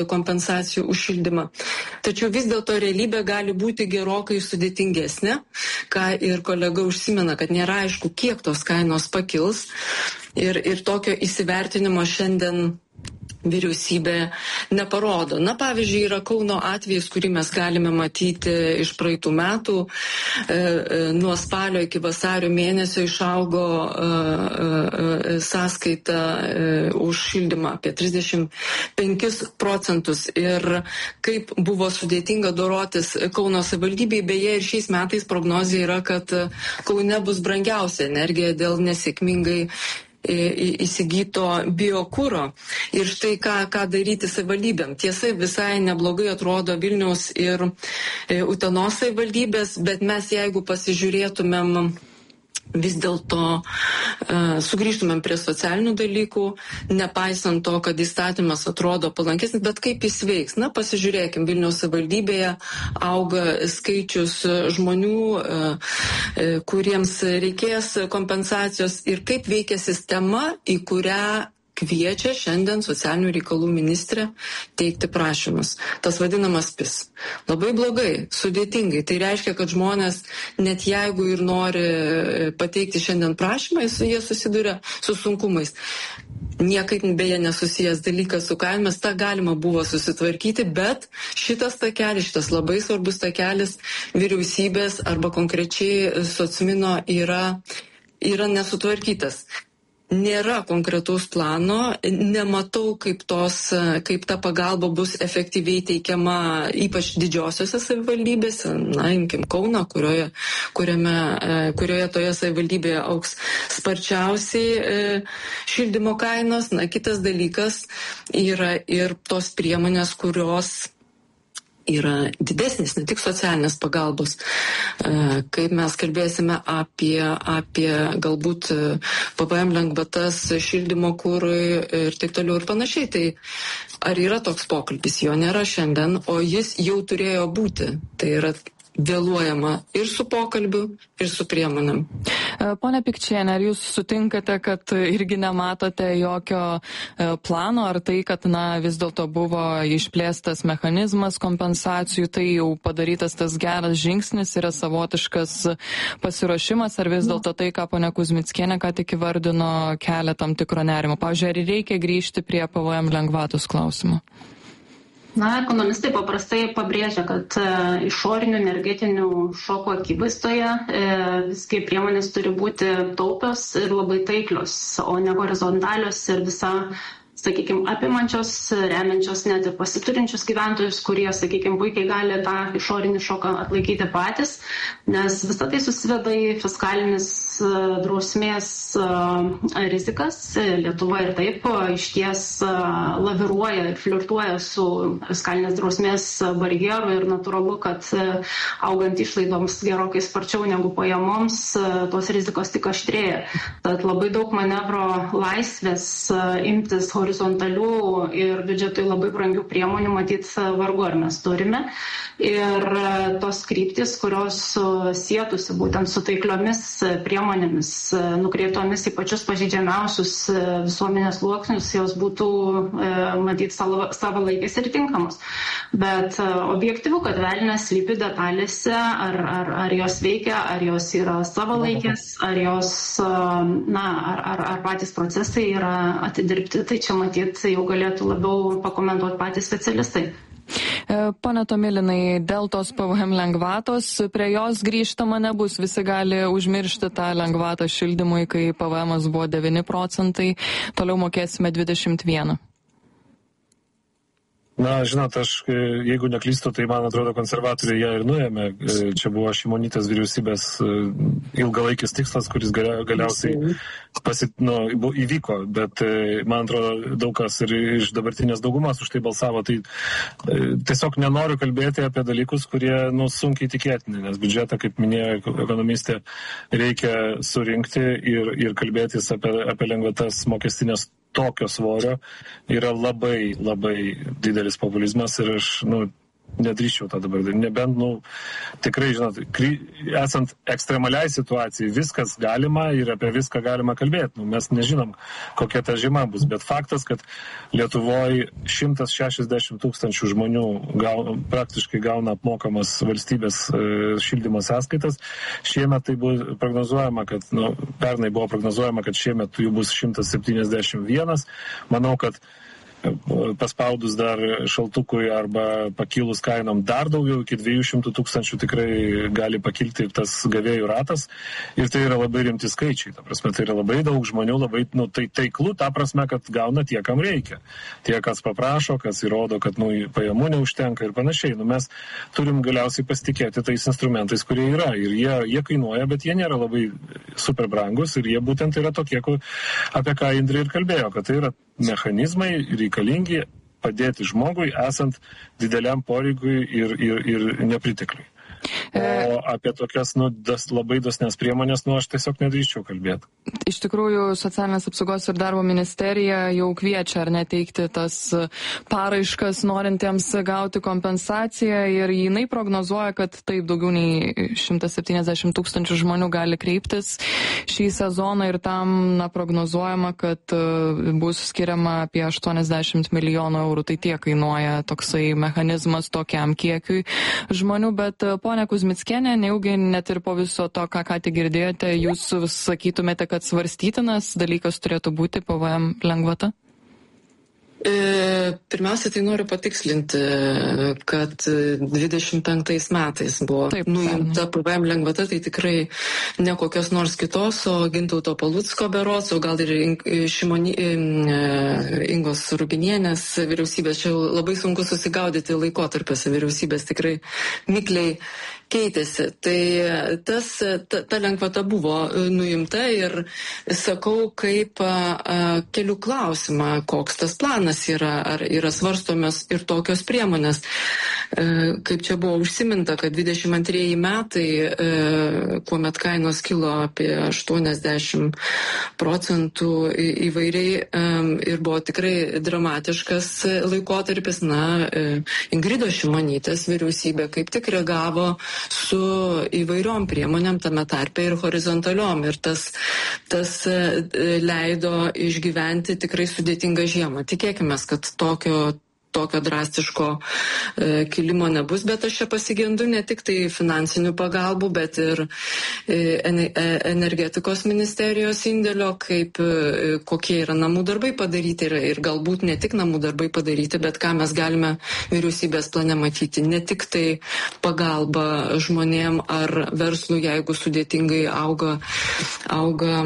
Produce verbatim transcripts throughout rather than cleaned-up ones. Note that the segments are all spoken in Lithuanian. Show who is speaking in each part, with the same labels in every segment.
Speaker 1: kompensacijų už šildymą. Tačiau vis dėlto realybė gali būti gerokai sudėtingesnė, ką ir kolega užsimena, kad nėra aišku, kiek tos kainos pakils. Ir, ir tokio įsivertinimo šiandien vyriausybė neparodo. Na, pavyzdžiui, yra Kauno atvejis, kurį mes galime matyti iš praeitų metų. E, e, nuo spalio iki vasario mėnesio išaugo e, e, sąskaita e, už šildymą apie trisdešimt penkis procentus. Ir kaip buvo sudėtinga dorotis Kauno savivaldybei, beje, ir šiais metais prognozija yra, kad Kaune bus brangiausia energija dėl nesėkmingai įsigyto biokuro. Ir štai ką, ką daryti savivaldybėm. Tiesa, visai neblogai atrodo Vilniaus ir Utenos savivaldybės, bet mes jeigu pasižiūrėtumėm vis dėlto uh, sugrįžtumėm prie socialinių dalykų, nepaisant to, kad įstatymas atrodo palankesnis, bet kaip jis veiks? Na, pasižiūrėkim, Vilniaus savivaldybėje auga skaičius žmonių, uh, kuriems reikės kompensacijos ir kaip veikia sistema, į kurią kviečia šiandien socialinių reikalų ministrė teikti prašymus. Tas vadinamas P I S. Labai blogai, sudėtingai. Tai reiškia, kad žmonės, net jeigu ir nori pateikti šiandien prašymą, jie susiduria su sunkumais. Niekaip beje nesusijęs dalykas su kainomis, tą galima buvo susitvarkyti, bet šitas takelis, šitas labai svarbus takelis vyriausybės arba konkrečiai Socmino yra, yra nesutvarkytas. Nėra konkretaus plano, nematau, kaip, tos, kaip ta pagalba bus efektyviai teikiama ypač didžiosiose savivaldybėse, na, imkim Kauną, kurioje, kuriame, kurioje toje savivaldybėje auks sparčiausiai šildymo kainos. Na, kitas dalykas yra ir tos priemonės, kurios yra didesnis, ne tik socialinės pagalbos. Kaip mes kalbėsime apie, apie galbūt P V M lengvatas šildymo kurui ir taip toliau ir panašiai. Tai ar yra toks pokalbis? Jo nėra šiandien, o jis jau turėjo būti. Tai yra vėluojama ir su pokalbiu, ir su priemonėm.
Speaker 2: Pone Pikčiene, ar jūs sutinkate, kad irgi nematote jokio plano, ar tai, kad na, vis dėlto buvo išplėstas mechanizmas kompensacijų, tai jau padarytas tas geras žingsnis, yra savotiškas pasiruošimas, ar vis dėlto tai, ką ponia Kuzmickienė ką tik įvardino, kelia tam tikro nerimo? Pavyzdžiui, ar reikia grįžti prie P V M lengvatos klausimo?
Speaker 3: Na, ekonomistai paprastai pabrėžia, kad e, išorinių energetinių šokų akivaizdoje e, visgi priemonės turi būti taupios ir labai taiklios, o ne horizontalios ir visa, sakykime, apimančios, remiančios net ir pasiturinčius gyventojus, kurie, sakykime, puikiai gali tą išorinį šoką atlaikyti patys, nes visą tai susiveda į fiskalinis drausmės rizikas. Lietuva ir taip išties laviruoja ir flirtuoja su fiskalinės drausmės barjeru ir natūralu, kad augant išlaidoms gerokai sparčiau negu pajamoms, tos rizikos tik aštrėja. Tad labai daug manevro laisvės imtis horizontalių ir biudžetui labai brangių priemonių matyt vargu ar mes turime. Ir tos kryptis, kurios sietųsi būtent su taikliomis priemonėmis, nukreiptomis į pačius pažeidžiamiausius visuomenės sluoksnius, jos būtų matyt savalaikės ir tinkamos. Bet objektyvu, kad velnias slypi detalėse, ar, ar, ar jos veikia, ar jos yra savalaikės, ar jos, na, ar, ar, ar patys procesai yra atidirbti, tai čia matyt jau galėtų labiau pakomentuoti patys specialistai.
Speaker 2: Pone Tomilinai, dėl tos P V M lengvatos, prie jos grįžtama nebus, visi gali užmiršti tą lengvatą šildymui, kai P V Emas buvo devyni procentai, toliau mokėsime dvidešimt vieną.
Speaker 4: Na, žinot, aš, jeigu neklystu, tai man atrodo konservatoriai ją ir nuėmė. Čia buvo Šimonytės vyriausybės ilgalaikis tikslas, kuris galiausiai pasit, nu, įvyko, bet man atrodo daug kas ir iš dabartinės daugumos už tai balsavo. Tai tiesiog nenoriu kalbėti apie dalykus, kurie nu, sunkiai tikėtini, nes biudžetą, kaip minėjo ekonomistė, reikia surinkti ir, ir kalbėtis apie, apie lengvatas mokestinės tokio svorio yra labai, labai didelis populizmas ir aš, nu, nedrįščiau tą dabar daryti. Nebent, nu, tikrai, žinot, kry, esant ekstremaliai situacijai, viskas galima ir apie viską galima kalbėti. Nu, mes nežinom, kokia ta žiema bus, bet faktas, kad Lietuvoje šimtas šešiasdešimt tūkstančių žmonių gauna, praktiškai gauna apmokamas valstybės e, šildymo sąskaitas. Šiemet tai buvo prognozuojama, kad, nu, pernai buvo prognozuojama, kad šiemet jų bus šimtas septyniasdešimt vienas. Manau, kad paspaudus dar šaltukui arba pakilus kainom dar daugiau, iki dviejų šimtų tūkstančių tikrai gali pakilti tas gavėjų ratas. Ir tai yra labai rimti skaičiai. Ta prasme, tai yra labai daug žmonių, labai, nu, tai taiklų, ta prasme, kad gauna tie, kam reikia. Tie, kas paprašo, kas įrodo, kad, nu, pajamų neužtenka ir panašiai. Nu, mes turim galiausiai pasitikėti tais instrumentais, kurie yra. Ir jie, jie kainuoja, bet jie nėra labai super brangus ir jie būtent yra tokie, apie ką Indrė ir kalbėjo, kad tai yra mechanizmai reikalingi padėti žmogui esant dideliam poreikiui ir, ir, ir nepritekliui. O apie tokias, nu, das, labai dosnes priemonės, nu, aš tiesiog nedrįščiau kalbėti.
Speaker 2: Iš tikrųjų, socialinės apsaugos ir darbo ministerija jau kviečia ar neteikti tas paraiškas norintiems gauti kompensaciją ir jinai prognozuoja, kad taip daugiau nei šimtas septyniasdešimt tūkstančių žmonių gali kreiptis šį sezoną ir tam, na, prognozuojama, kad bus skiriama apie aštuoniasdešimt milijonų eurų. Tai tiek kainuoja toksai mechanizmas tokiam kiekiui žmonių, bet ponia Kuzmickienė, nejaugi net ir po viso to, ką ką tik girdėjote, jūs sakytumėte, kad svarstytinas dalykas turėtų būti P V M lengvata?
Speaker 1: Pirmiausia, tai noriu patikslinti, kad dvidešimt penktais metais buvo Taip, nuimta P V M lengvata, tai tikrai ne kokios nors kitos, o Gintauto Palucko berods, o gal ir Šimoni, Ingos Ruginienės vyriausybės. Čia labai sunku susigaudyti laikotarpiuose, vyriausybės tikrai mikliai keitėsi. Tai tas, ta, ta lengvata buvo nuimta ir sakau, kaip a, kelių klausimą, koks tas planas yra, ar yra svarstomas ir tokios priemonės. E, kaip čia buvo užsiminta, kad dvidešimt antrieji metai, e, kuomet kainos kilo apie aštuoniasdešimt procentų įvairiai e, ir buvo tikrai dramatiškas laikotarpis, na, e, Ingridos Šimonytės vyriausybė kaip tik reagavo su įvairiom priemonėm, tame tarpe ir horizontaliom. Ir tas, tas leido išgyventi tikrai sudėtingą žiemą. Tikėkime, kad tokio tokio drastiško e, kilimo nebus, bet aš čia pasigendu ne tik tai finansinių pagalbų, bet ir e, energetikos ministerijos indėlio, kaip e, kokie yra namų darbai padaryti ir, ir galbūt ne tik namų darbai padaryti, bet ką mes galime vyriausybės plane matyti. Ne tik tai pagalba žmonėm ar verslui, jeigu sudėtingai auga, auga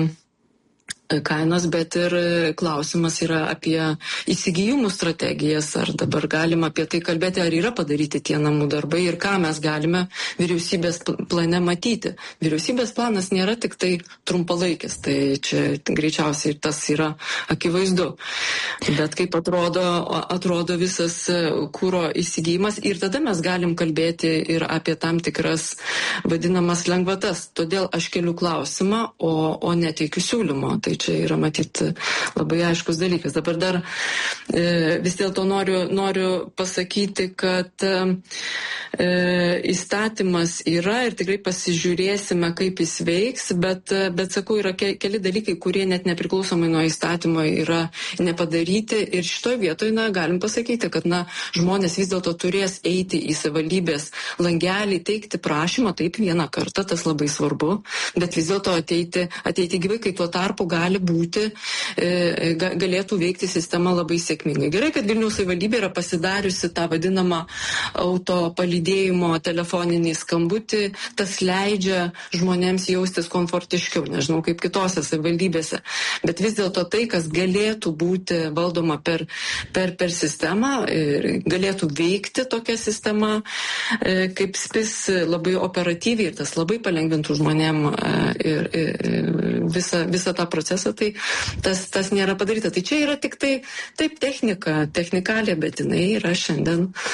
Speaker 1: kainos, bet ir klausimas yra apie įsigijimų strategijas, ar dabar galima apie tai kalbėti, ar yra padaryti tie namų darbai ir ką mes galime vyriausybės plane matyti. Vyriausybės planas nėra tik tai trumpalaikis, tai čia greičiausiai tas yra akivaizdu. Bet kaip atrodo, atrodo visas kuro įsigijimas ir tada mes galim kalbėti ir apie tam tikras vadinamas lengvatas. Todėl aš keliu klausimą, o, o neteikiu siūlymo. Tai čia yra matyti labai aiškus dalykas. Dabar dar e, vis dėlto noriu, noriu pasakyti, kad e, įstatymas yra ir tikrai pasižiūrėsime, kaip jis veiks, bet, bet sakau, yra ke, keli dalykai, kurie net nepriklausomai nuo įstatymo yra nepadaryti ir šitoje vietoje, na, galim pasakyti, kad, na, žmonės vis dėlto turės eiti į savivaldybės langelį, teikti prašymą, taip vieną kartą, tas labai svarbu, bet vis dėlto ateiti, ateiti gyvai, kai tuo tarpu gali gali būti, e, galėtų veikti sistema labai sėkmingai. Gerai, kad Vilniaus savivaldybė yra pasidariusi tą vadinamą auto palydėjimo telefoninį skambutį, tas leidžia žmonėms jaustis komfortiškiau, nežinau kaip kitose savivaldybėse, bet vis dėlto tai, kas galėtų būti valdoma per, per, per sistemą, e, galėtų veikti tokia sistema, e, kaip spis labai operatyviai ir tas labai palengvintų žmonėm e, ir, ir visą, visą tą procesą. Tai tas, tas nėra padaryta. Tai čia yra tik tai taip technika, technikalė, bet jinai yra šiandien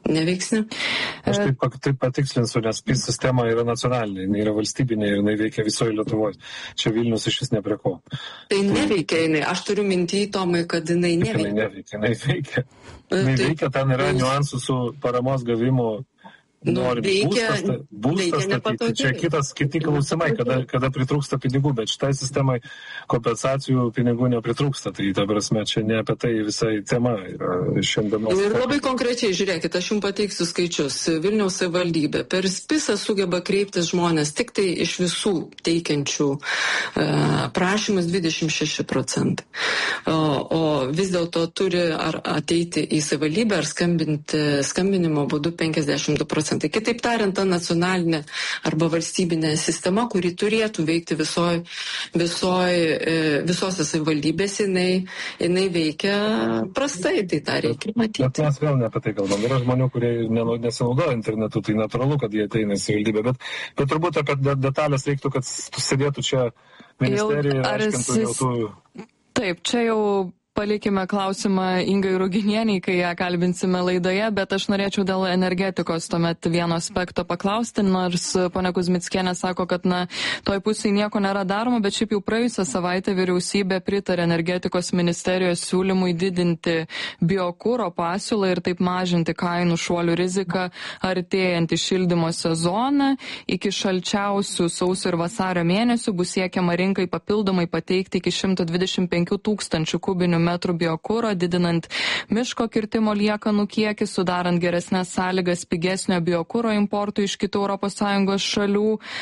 Speaker 1: neveiksni.
Speaker 4: Aš taip, taip patikslinsiu, nes P I S sistema yra nacionalinė, jinai yra valstybinė ir jinai veikia visoje Lietuvoje. Čia Vilnius iš vis ne prie ko.
Speaker 1: Tai neveikia jinai, aš turiu mintį, Tomai, kad jinai neveikia.
Speaker 4: Jinai neveikia, jinai veikia. Jinai veikia, ten yra niuansų su paramos gavimu. Norint būstą, būstą statyti. Čia kitas, kiti klausimai, kada, kada pritrūksta pinigų, bet šitai sistemai kompensacijų pinigų nepritrūksta. Tai ta prasme, čia ne apie tai visai tema yra šiandienos.
Speaker 1: Ir labai konkrečiai, žiūrėkite, aš jums pateiksiu skaičius. Vilniaus savivaldybė per spisą sugeba kreiptis žmonės tik tai iš visų teikiančių e, prašymus dvidešimt šeši procentai. O, o vis dėlto turi ar ateiti į savivaldybę ar skambinti skambinimo būdu penkiasdešimt du procentai. Kitaip tariant, ta nacionalinė arba valstybinė sistema, kuri turėtų veikti visoj, visoj, visose savivaldybėse, jinai, jinai veikia prastai, tai tą reikia matyti.
Speaker 4: Bet mes vėl ne apie tai kalbam. Yra žmonių, kurie nesinaudoja internetu, tai natūralu, kad jie ateina į savivaldybę, bet, bet turbūt apie detalės reiktų, kad sėdėtų čia ministerija ir aiškintų jau tų...
Speaker 2: Taip, čia jau... Palikime klausimą Ingai Ruginieniai, kai ją kalbinsime laidoje, bet aš norėčiau dėl energetikos tuomet vieno aspekto paklausti, nors ponia Kuzmickienė sako, kad na, toj pusėje nieko nėra daroma, bet šiaip jau praėjusią savaitę vyriausybė pritarė energetikos ministerijos siūlymui didinti biokuro pasiūlą ir taip mažinti kainų šuolių riziką artėjantį šildymo sezoną. Iki šalčiausių sausio ir vasario mėnesių bus siekiama rinkai papildomai pateikti iki šimto dvidešimt penkių tūkstančių kubinių metrų biokuro, didinant miško kirtimo liekanų kiekį, sudarant geresnės sąlygas pigesnio biokuro importų iš kitų Europos Sąjungos šalių,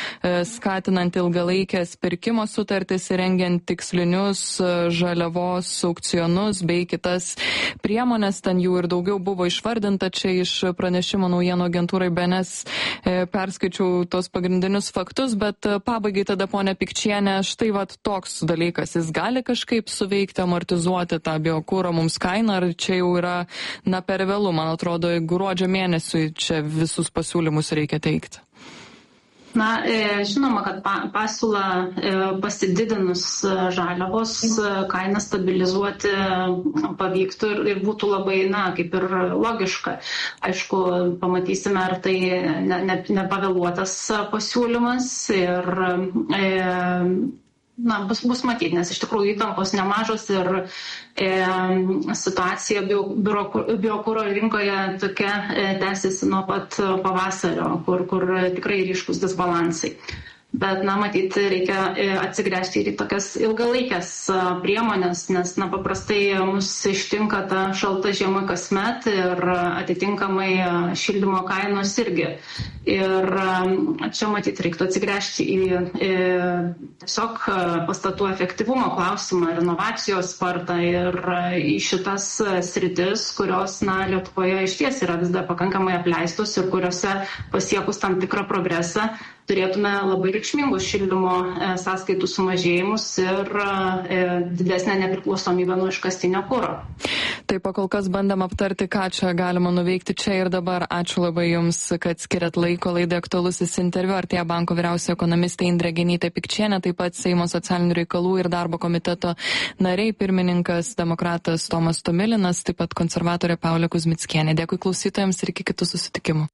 Speaker 2: skatinant ilgalaikės pirkimo sutartis, rengiant tikslinius žaliavos aukcionus bei kitas priemonės. Ten jų ir daugiau buvo išvardinta. Čia iš pranešimo naujienų agentūrai B N S perskaičiau tos pagrindinius faktus, bet pabaigai tada, ponia Pikčienė, štai vat toks dalykas. Jis gali kažkaip suveikti, amortizuoti tą biokūro mums kainą, ar čia jau yra na per vėlu, man atrodo, gruodžio mėnesiui čia visus pasiūlymus reikia teikti.
Speaker 3: Na, žinoma, kad pasiūlą pasididinus žaliavos kainą stabilizuoti pavyktų ir, ir būtų labai, na, kaip ir logiška. Aišku, pamatysime, ar tai ne, ne, nepavėluotas pasiūlymas ir e, na, bus, bus matyti, nes iš tikrųjų įtampos nemažos ir e, situacija biokuro rinkoje tokia e, tęsiasi nuo pat pavasario, kur, kur tikrai ryškus disbalansai. Bet, na, matyti, reikia atsigręžti ir į tokias ilgalaikės priemonės, nes, na, paprastai mus ištinka ta šalta žiema kasmet ir atitinkamai šildymo kainos irgi. Ir čia, matyti, reiktų atsigręžti į, į tiesiog pastatų efektyvumo klausimą, renovacijos spartą ir į šitas sritis, kurios, na, Lietuvoje išties yra vis dar pakankamai apleistos ir kuriuose pasiekus tam tikrą progresą turėtume labai reikšmingus šildymo sąskaitų sumažėjimus ir didesnę nepriklausomybę nuo iškastinio kuro.
Speaker 2: Taip, kol kas bandėm aptarti, ką čia galima nuveikti čia ir dabar. Ačiū labai Jums, kad skiriat laiko laidai Aktualusis interviu. Artėja banko vyriausioji ekonomistė Indrė Genytė Pikčienė, taip pat Seimo socialinių reikalų ir darbo komiteto nariai, pirmininkas demokratas Tomas Tomilinas, taip pat konservatorė Paulė Kuzmickienė. Dėkui klausytojams ir iki kitų susitikimų.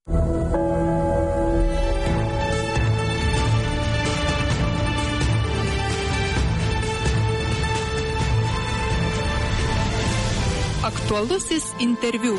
Speaker 5: Aktualusis interviu.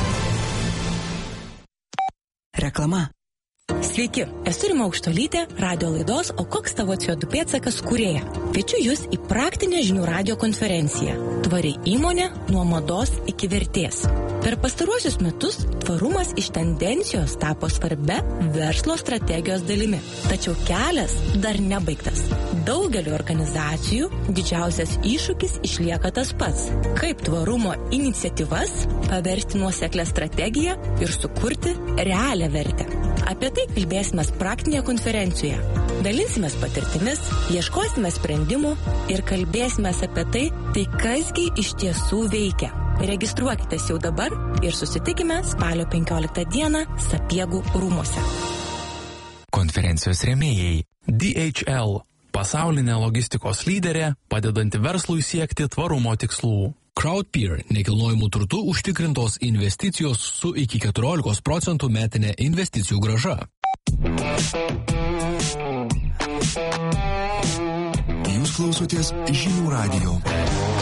Speaker 5: Reklama. Sveiki, esu Rima Aukštuolytė, radio laidos O koks tavo C O du pėdsakas kūrėja. Kviečiu Jūs į praktinę žinių radio konferenciją Tvari įmonė nuo mados iki vertės. Per pastaruosius metus tvarumas iš tendencijos tapo svarbia verslo strategijos dalimi. Tačiau kelias dar nebaigtas. Daugeliu organizacijų didžiausias iššūkis išlieka tas pats. Kaip tvarumo iniciatyvas paversti nuoseklę strategiją ir sukurti realią vertę. Apie tai kalbėsime praktinėje konferencijoje. Dalinsimės patirtimis, ieškosime sprendimų ir kalbėsime apie tai, tai kasgi iš tiesų veikia. Registruokitės jau dabar ir susitikime spalio penkioliktą dieną Sapiegų rūmuose.
Speaker 6: Konferencijos rėmėjai D H L, pasaulinė logistikos lyderė, padedanti verslui siekti tvarumo tikslų.
Speaker 7: Crowdpeer nekilnojimų turtų užtikrintos investicijos su iki keturiolikos procentų metinė investicijų grąža.
Speaker 8: Jūs klausotės Žinių radijo.